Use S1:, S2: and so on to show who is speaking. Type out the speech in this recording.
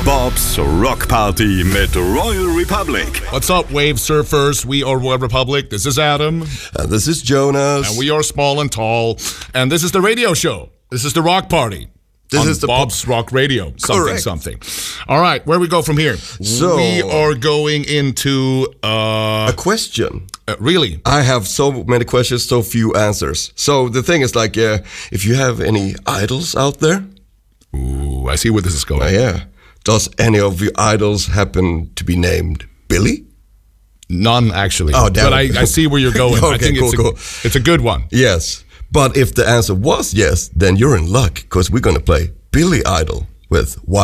S1: Bobs Rock Party mit Royal Republic.
S2: What's up, wave surfers? We are Royal Republic. This is Adam.
S3: And this is Jonas.
S2: And we are small and tall. And this is the radio show. This is the Rock Party.
S3: This
S2: on
S3: is the
S2: Bob's Rock Radio.
S3: Correct.
S2: Something. All right, where we go from here?
S3: So
S2: we are going into
S3: a question.
S2: Really?
S3: I have so many questions, so few answers. So the thing is, like, if you have any idols out there,
S2: Ooh, I see where this is going.
S3: yeah. Does any of your idols happen to be named Billy?
S2: None, actually.
S3: Oh, damn
S2: but
S3: it.
S2: I see where you're going.
S3: Okay,
S2: I think
S3: cool.
S2: it's a good one.
S3: Yes. But if the answer was yes, then you're in luck, because we're going to play Billy Idol with Why